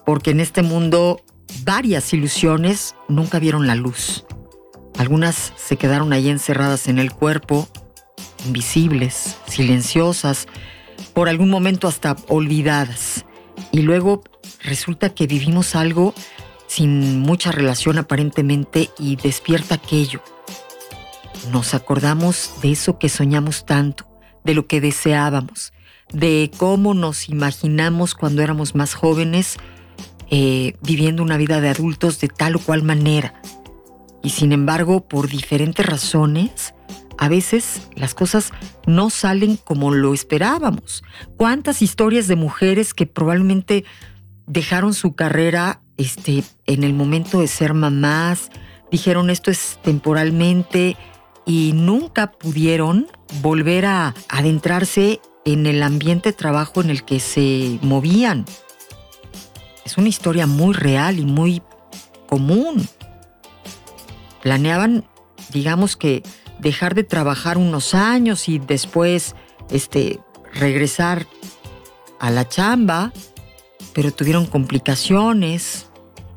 porque en este mundo varias ilusiones nunca vieron la luz. Algunas se quedaron ahí encerradas en el cuerpo, invisibles, silenciosas, por algún momento hasta olvidadas. Y luego resulta que vivimos algo sin mucha relación aparentemente y despierta aquello. Nos acordamos de eso que soñamos tanto, de lo que deseábamos, de cómo nos imaginamos cuando éramos más jóvenes, viviendo una vida de adultos de tal o cual manera. Y sin embargo, por diferentes razones, a veces las cosas no salen como lo esperábamos. ¿Cuántas historias de mujeres que probablemente dejaron su carrera en el momento de ser mamás, dijeron esto es temporalmente y nunca pudieron volver a adentrarse en el ambiente de trabajo en el que se movían? Es una historia muy real y muy común. Planeaban, digamos que, dejar de trabajar unos años y después regresar a la chamba, pero tuvieron complicaciones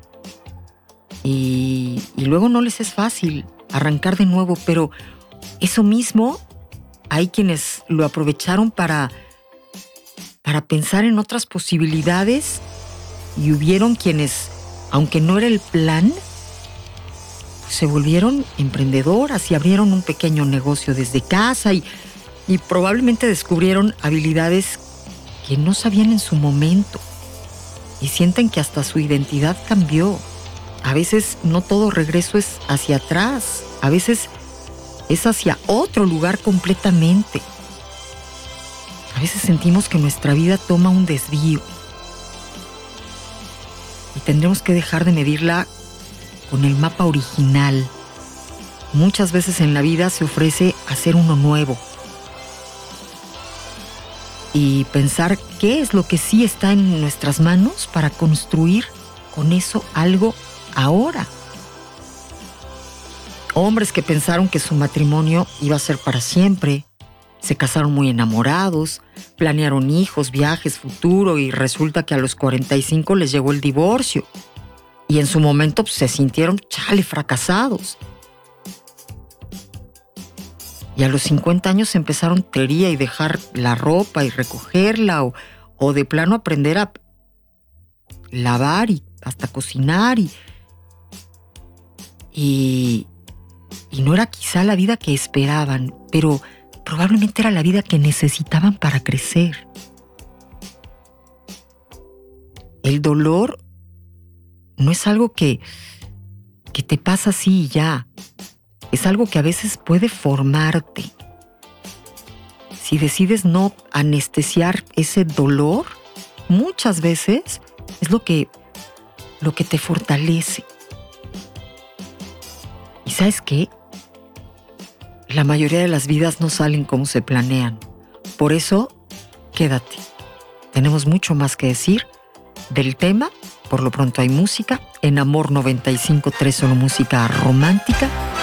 y luego no les es fácil arrancar de nuevo, pero eso mismo hay quienes lo aprovecharon para pensar en otras posibilidades y hubieron quienes, aunque no era el plan, se volvieron emprendedoras y abrieron un pequeño negocio desde casa y probablemente descubrieron habilidades que no sabían en su momento y sienten que hasta su identidad cambió. A veces no todo regreso es hacia atrás, a veces es hacia otro lugar completamente. A veces sentimos que nuestra vida toma un desvío y tendremos que dejar de medirla con el mapa original. Muchas veces en la vida se ofrece hacer uno nuevo y pensar qué es lo que sí está en nuestras manos para construir con eso algo ahora. Hombres que pensaron que su matrimonio iba a ser para siempre, se casaron muy enamorados, planearon hijos, viajes, futuro y resulta que a los 45 les llegó el divorcio. Y en su momento pues, se sintieron fracasados. Y a los 50 años empezaron teoría y dejar la ropa y recogerla o de plano aprender a lavar y hasta cocinar y no era quizá la vida que esperaban, pero probablemente era la vida que necesitaban para crecer. El dolor no es algo que te pasa así y ya. Es algo que a veces puede formarte. Si decides no anestesiar ese dolor, muchas veces es lo que te fortalece. ¿Y sabes qué? La mayoría de las vidas no salen como se planean. Por eso, quédate. Tenemos mucho más que decir del tema. Por lo pronto hay música. En Amor 95.3 solo música romántica.